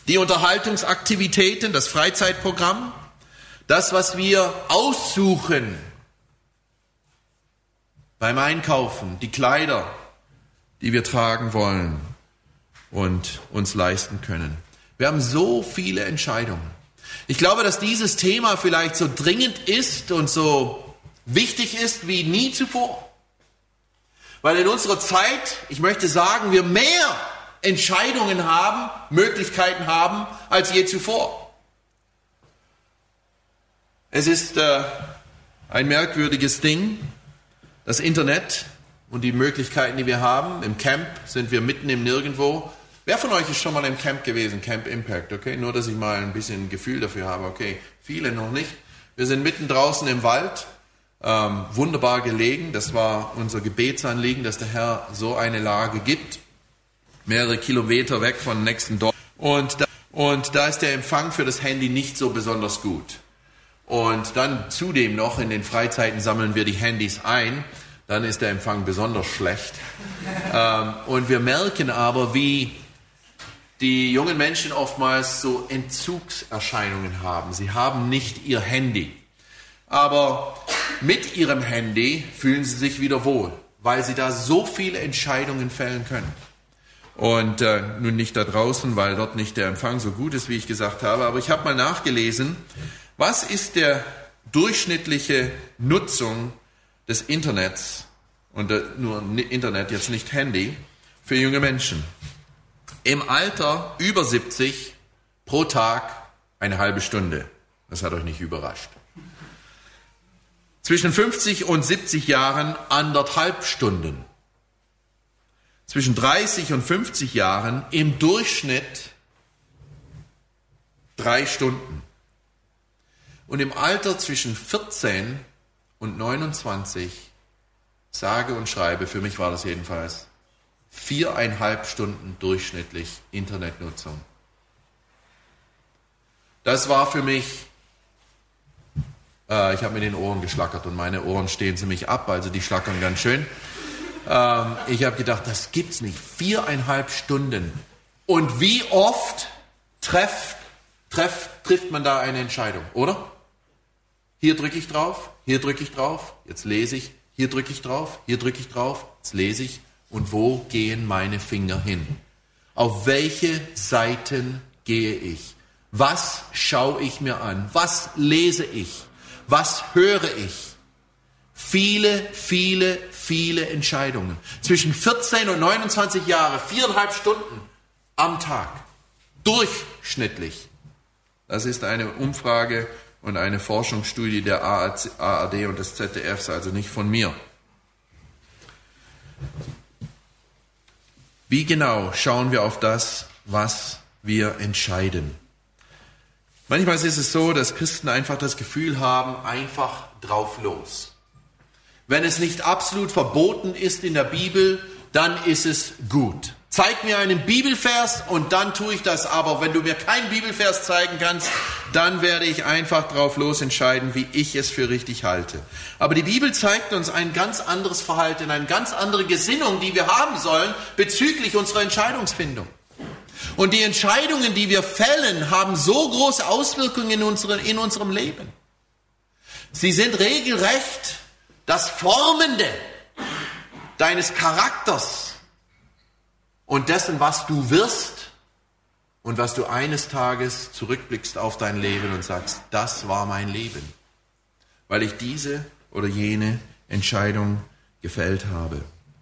Die Unterhaltungsaktivitäten, das Freizeitprogramm, das, was wir aussuchen beim Einkaufen, die Kleider, die wir tragen wollen und uns leisten können. Wir haben so viele Entscheidungen. Ich glaube, dass dieses Thema vielleicht so dringend ist und so wichtig ist wie nie zuvor. Weil in unserer Zeit, ich möchte sagen, wir mehr Entscheidungen haben, Möglichkeiten haben, als je zuvor. Es ist ein merkwürdiges Ding, das Internet und die Möglichkeiten, die wir haben. Im Camp sind wir mitten im Nirgendwo. Wer von euch ist schon mal im Camp gewesen? Camp Impact, okay? Nur, dass ich mal ein bisschen ein Gefühl dafür habe, okay? Viele noch nicht. Wir sind mitten draußen im Wald, wunderbar gelegen. Das war unser Gebetsanliegen, dass der Herr so eine Lage gibt. Mehrere Kilometer weg vom nächsten Dorf. Und da ist der Empfang für das Handy nicht so besonders gut. Und dann zudem noch, in den Freizeiten sammeln wir die Handys ein. Dann ist der Empfang besonders schlecht. Und wir merken aber, wie die jungen Menschen oftmals so Entzugserscheinungen haben. Sie haben nicht ihr Handy. Aber mit ihrem Handy fühlen sie sich wieder wohl, weil sie da so viele Entscheidungen fällen können. Und nun nicht da draußen, weil dort nicht der Empfang so gut ist, wie ich gesagt habe. Aber ich habe mal nachgelesen, was ist der durchschnittliche Nutzung des Internets, und nur Internet, jetzt nicht Handy, für junge Menschen? Im Alter über 70 pro Tag eine halbe Stunde. Das hat euch nicht überrascht. Zwischen 50 und 70 Jahren 1,5 Stunden. Zwischen 30 und 50 Jahren im Durchschnitt 3 Stunden. Und im Alter zwischen 14 und 29, sage und schreibe, für mich war das jedenfalls, 4,5 Stunden durchschnittlich Internetnutzung. Das war für mich, ich habe mit den Ohren geschlackert und meine Ohren stehen ziemlich ab, also die schlackern ganz schön. Ich habe gedacht, das gibt's nicht, 4,5 Stunden. Und wie oft trifft man da eine Entscheidung, oder? Hier drücke ich drauf, hier drücke ich drauf, jetzt lese ich, hier drücke ich drauf, hier drücke ich drauf, jetzt lese ich. Und wo gehen meine Finger hin? Auf welche Seiten gehe ich? Was schaue ich mir an? Was lese ich? Was höre ich? Viele Entscheidungen. Zwischen 14 und 29 Jahre, 4,5 Stunden am Tag. Durchschnittlich. Das ist eine Umfrage und eine Forschungsstudie der ARD und des ZDFs, also nicht von mir. Wie genau schauen wir auf das, was wir entscheiden? Manchmal ist es so, dass Christen einfach das Gefühl haben, einfach drauf los. Wenn es nicht absolut verboten ist in der Bibel, dann ist es gut. Zeig mir einen Bibelvers und dann tue ich das. Aber wenn du mir keinen Bibelvers zeigen kannst, dann werde ich einfach drauf los entscheiden, wie ich es für richtig halte. Aber die Bibel zeigt uns ein ganz anderes Verhalten, eine ganz andere Gesinnung, die wir haben sollen bezüglich unserer Entscheidungsfindung. Und die Entscheidungen, die wir fällen, haben so große Auswirkungen in unserem Leben. Sie sind regelrecht das Formende deines Charakters und dessen, was du wirst und was du eines Tages zurückblickst auf dein Leben und sagst, das war mein Leben, weil ich diese oder jene Entscheidung gefällt habe.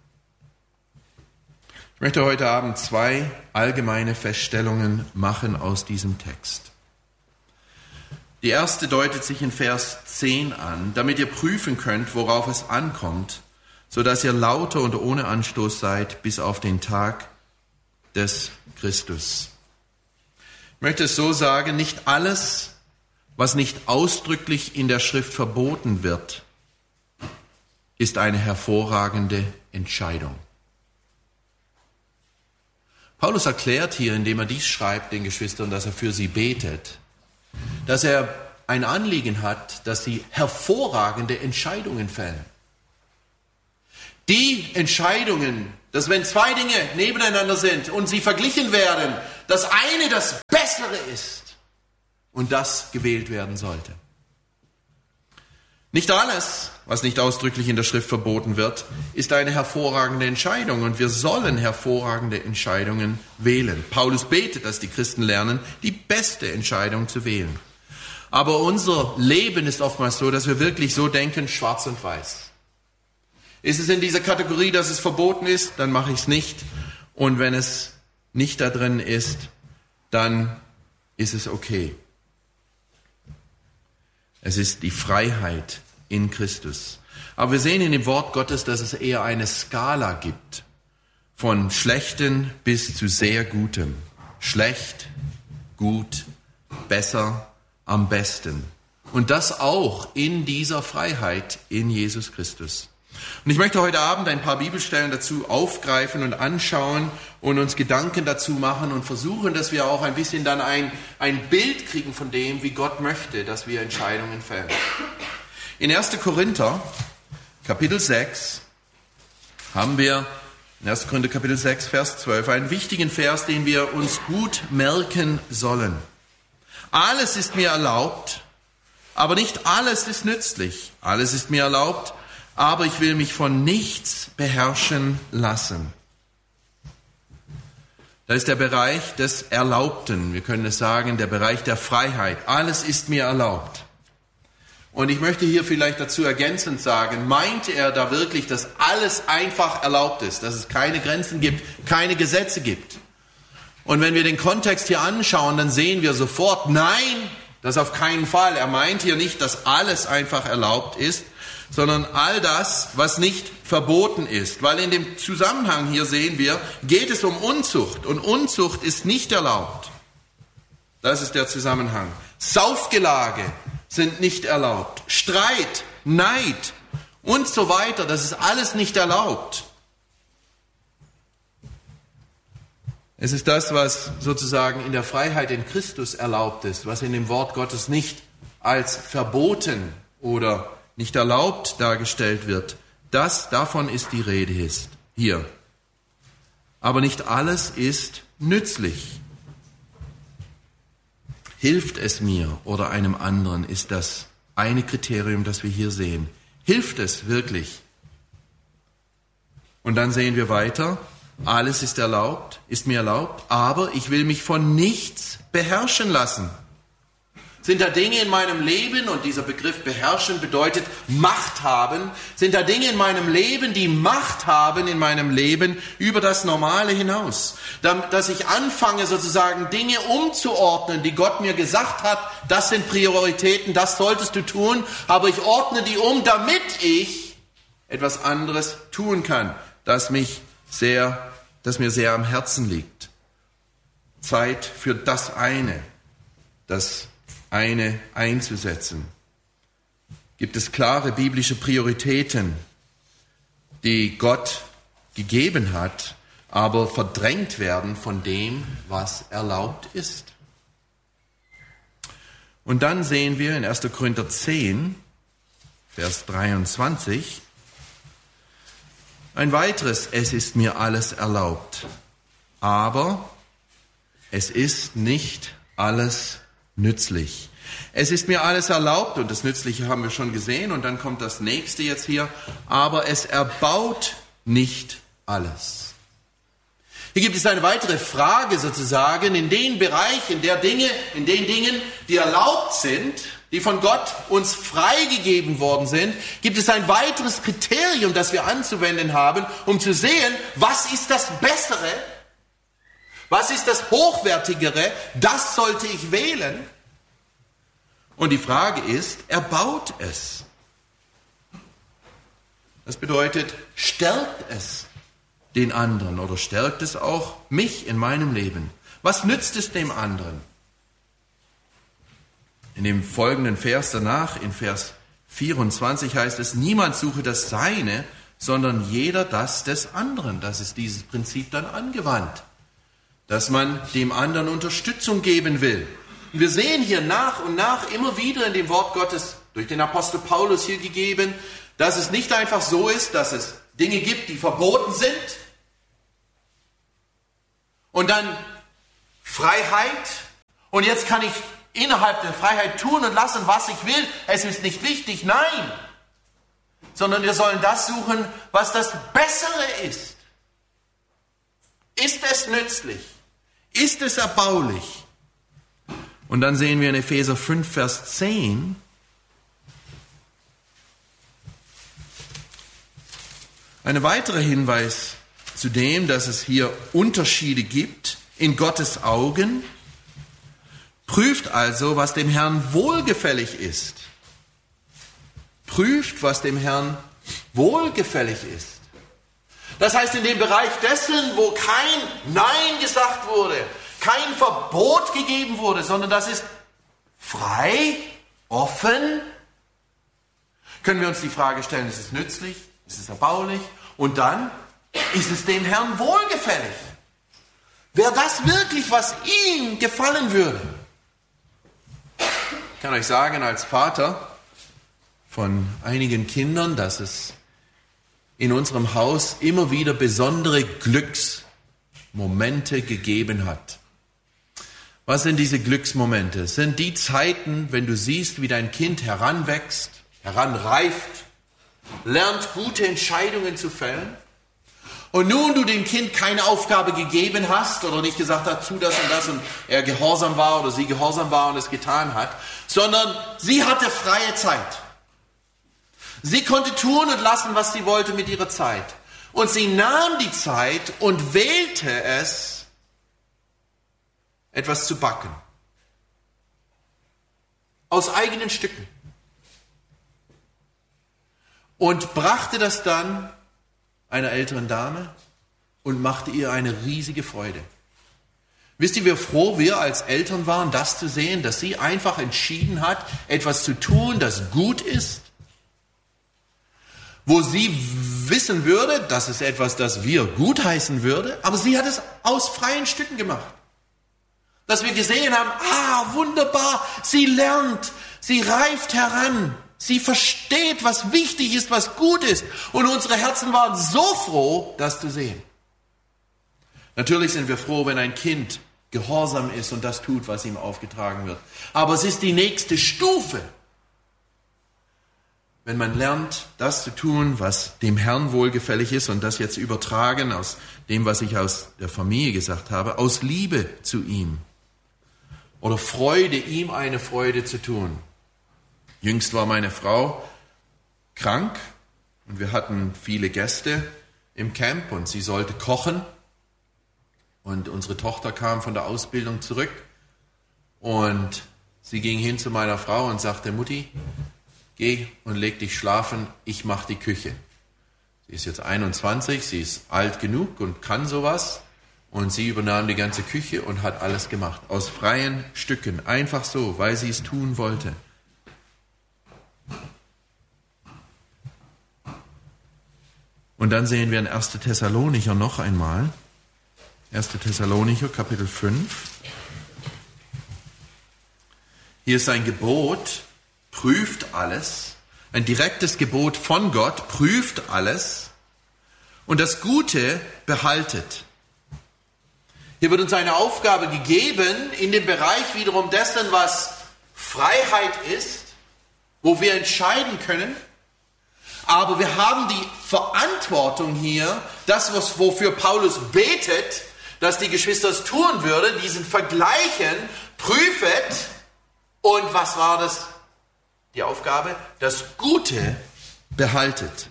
Ich möchte heute Abend 2 allgemeine Feststellungen machen aus diesem Text. Die erste deutet sich in Vers 10 an, damit ihr prüfen könnt, worauf es ankommt, sodass ihr lauter und ohne Anstoß seid bis auf den Tag des Christus. Ich möchte es so sagen, nicht alles, was nicht ausdrücklich in der Schrift verboten wird, ist eine hervorragende Entscheidung. Paulus erklärt hier, indem er dies schreibt, den Geschwistern, dass er für sie betet, dass er ein Anliegen hat, dass sie hervorragende Entscheidungen fällen. Die Entscheidungen, dass wenn 2 Dinge nebeneinander sind und sie verglichen werden, das eine das Bessere ist und das gewählt werden sollte. Nicht alles, was nicht ausdrücklich in der Schrift verboten wird, ist eine hervorragende Entscheidung und wir sollen hervorragende Entscheidungen wählen. Paulus betet, dass die Christen lernen, die beste Entscheidung zu wählen. Aber unser Leben ist oftmals so, dass wir wirklich so denken, schwarz und weiß. Ist es in dieser Kategorie, dass es verboten ist, dann mache ich es nicht. Und wenn es nicht da drin ist, dann ist es okay. Es ist die Freiheit in Christus. Aber wir sehen in dem Wort Gottes, dass es eher eine Skala gibt. Von Schlechten bis zu sehr Gutem. Schlecht, gut, besser, am besten. Und das auch in dieser Freiheit in Jesus Christus. Und ich möchte heute Abend ein paar Bibelstellen dazu aufgreifen und anschauen und uns Gedanken dazu machen und versuchen, dass wir auch ein bisschen dann ein Bild kriegen von dem, wie Gott möchte, dass wir Entscheidungen fällen. In 1. Korinther, Kapitel 6, haben wir in 1. Korinther, Kapitel 6, Vers 12, einen wichtigen Vers, den wir uns gut merken sollen. Alles ist mir erlaubt, aber nicht alles ist nützlich. Alles ist mir erlaubt, aber ich will mich von nichts beherrschen lassen. Da ist der Bereich des Erlaubten. Wir können es sagen, der Bereich der Freiheit. Alles ist mir erlaubt. Und ich möchte hier vielleicht dazu ergänzend sagen, meint er da wirklich, dass alles einfach erlaubt ist, dass es keine Grenzen gibt, keine Gesetze gibt? Und wenn wir den Kontext hier anschauen, dann sehen wir sofort, nein, das auf keinen Fall. Er meint hier nicht, dass alles einfach erlaubt ist, sondern all das, was nicht verboten ist. Weil in dem Zusammenhang hier sehen wir, geht es um Unzucht. Und Unzucht ist nicht erlaubt. Das ist der Zusammenhang. Saufgelage sind nicht erlaubt. Streit, Neid und so weiter, das ist alles nicht erlaubt. Es ist das, was sozusagen in der Freiheit in Christus erlaubt ist, was in dem Wort Gottes nicht als verboten oder nicht erlaubt dargestellt wird. Davon ist die Rede hier. Aber nicht alles ist nützlich. Hilft es mir oder einem anderen, ist das eine Kriterium, das wir hier sehen. Hilft es wirklich? Und dann sehen wir weiter, alles ist erlaubt, ist mir erlaubt, aber ich will mich von nichts beherrschen lassen. Sind da Dinge in meinem Leben, und dieser Begriff beherrschen bedeutet Macht haben, sind da Dinge in meinem Leben, die Macht haben in meinem Leben über das Normale hinaus? Dass ich anfange sozusagen Dinge umzuordnen, die Gott mir gesagt hat, das sind Prioritäten, das solltest du tun, aber ich ordne die um, damit ich etwas anderes tun kann, das mir sehr am Herzen liegt. Zeit für das eine einzusetzen. Gibt es klare biblische Prioritäten, die Gott gegeben hat, aber verdrängt werden von dem, was erlaubt ist? Und dann sehen wir in 1. Korinther 10, Vers 23, ein weiteres, es ist mir alles erlaubt, aber es ist nicht alles nützlich. Es ist mir alles erlaubt, und das Nützliche haben wir schon gesehen, und dann kommt das nächste jetzt hier, aber es erbaut nicht alles. Hier gibt es eine weitere Frage sozusagen, in den Bereichen, in den Dingen, die erlaubt sind, die von Gott uns freigegeben worden sind, gibt es ein weiteres Kriterium, das wir anzuwenden haben, um zu sehen, was ist das Bessere, was ist das Hochwertigere, das sollte ich wählen. Und die Frage ist, erbaut es? Das bedeutet, stärkt es den anderen oder stärkt es auch mich in meinem Leben? Was nützt es dem anderen? In dem folgenden Vers danach, in Vers 24 heißt es, niemand suche das Seine, sondern jeder das des anderen. Das ist dieses Prinzip dann angewandt, dass man dem anderen Unterstützung geben will. Und wir sehen hier nach und nach immer wieder in dem Wort Gottes, durch den Apostel Paulus hier gegeben, dass es nicht einfach so ist, dass es Dinge gibt, die verboten sind und dann Freiheit Und jetzt kann ich innerhalb der Freiheit tun und lassen, was ich will. Es ist nicht wichtig, nein. Sondern wir sollen das suchen, was das Bessere ist. Ist es nützlich? Ist es erbaulich? Und dann sehen wir in Epheser 5, Vers 10, ein weiterer Hinweis zu dem, dass es hier Unterschiede gibt in Gottes Augen. Prüft also, was dem Herrn wohlgefällig ist. Prüft, was dem Herrn wohlgefällig ist. Das heißt, in dem Bereich dessen, wo kein Nein gesagt wurde, kein Verbot gegeben wurde, sondern das ist frei, offen, können wir uns die Frage stellen, ist es nützlich, ist es erbaulich? Und dann, ist es dem Herrn wohlgefällig? Wäre das wirklich, was ihm gefallen würde? Ich kann euch sagen, als Vater von einigen Kindern, dass es in unserem Haus immer wieder besondere Glücksmomente gegeben hat. Was sind diese Glücksmomente? Es sind die Zeiten, wenn du siehst, wie dein Kind heranwächst, heranreift, lernt, gute Entscheidungen zu fällen. Und nun du dem Kind keine Aufgabe gegeben hast oder nicht gesagt hast, tu das und er gehorsam war oder sie gehorsam war und es getan hat, sondern sie hatte freie Zeit. Sie konnte tun und lassen, was sie wollte mit ihrer Zeit. Und sie nahm die Zeit und wählte es, etwas zu backen. Aus eigenen Stücken. Und brachte das dann einer älteren Dame und machte ihr eine riesige Freude. Wisst ihr, wie froh wir als Eltern waren, das zu sehen, dass sie einfach entschieden hat, etwas zu tun, das gut ist, wo sie wissen würde, das ist etwas, das wir gutheißen würde, aber sie hat es aus freien Stücken gemacht. Dass wir gesehen haben, wunderbar, sie lernt, sie reift heran, sie versteht, was wichtig ist, was gut ist. Und unsere Herzen waren so froh, das zu sehen. Natürlich sind wir froh, wenn ein Kind gehorsam ist und das tut, was ihm aufgetragen wird. Aber es ist die nächste Stufe. Wenn man lernt, das zu tun, was dem Herrn wohlgefällig ist und das jetzt übertragen aus dem, was ich aus der Familie gesagt habe, aus Liebe zu ihm oder Freude, ihm eine Freude zu tun. Jüngst war meine Frau krank und wir hatten viele Gäste im Camp und sie sollte kochen und unsere Tochter kam von der Ausbildung zurück und sie ging hin zu meiner Frau und sagte, Mutti, geh und leg dich schlafen, ich mache die Küche. Sie ist jetzt 21, sie ist alt genug und kann sowas. Und sie übernahm die ganze Küche und hat alles gemacht. Aus freien Stücken, einfach so, weil sie es tun wollte. Und dann sehen wir in 1. Thessalonicher noch einmal. 1. Thessalonicher, Kapitel 5. Hier ist ein Gebot, prüft alles, ein direktes Gebot von Gott, prüft alles und das Gute behaltet. Hier wird uns eine Aufgabe gegeben in dem Bereich wiederum dessen, was Freiheit ist, wo wir entscheiden können, aber wir haben die Verantwortung hier, das, wofür Paulus betet, dass die Geschwister es tun würden, diesen vergleichen, prüfet und was war das? Die Aufgabe, das Gute behaltet.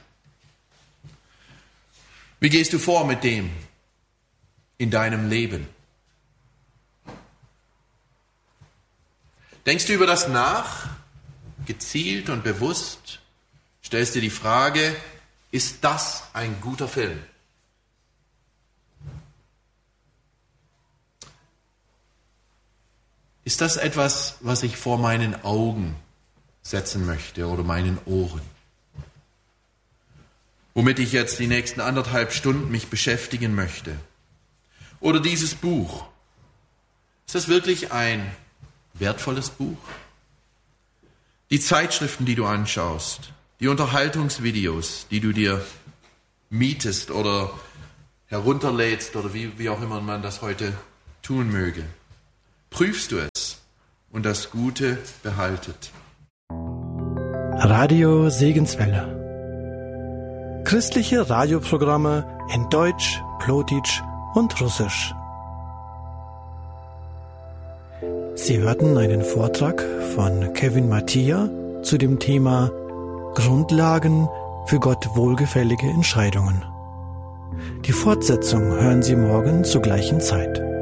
Wie gehst du vor mit dem in deinem Leben? Denkst du über das nach, gezielt und bewusst? Stellst dir die Frage, ist das ein guter Film? Ist das etwas, was ich vor meinen Augen setzen möchte oder meinen Ohren? Womit ich jetzt die nächsten 1,5 Stunden mich beschäftigen möchte? Oder dieses Buch? Ist das wirklich ein wertvolles Buch? Die Zeitschriften, die du anschaust, die Unterhaltungsvideos, die du dir mietest oder herunterlädst oder wie auch immer man das heute tun möge. Prüfst du es? und das Gute behaltet. Radio Segenswelle. Christliche Radioprogramme in Deutsch, Plotitsch und Russisch. Sie hörten einen Vortrag von Kevin Mattia zu dem Thema Grundlagen für Gott wohlgefällige Entscheidungen. Die Fortsetzung hören Sie morgen zur gleichen Zeit.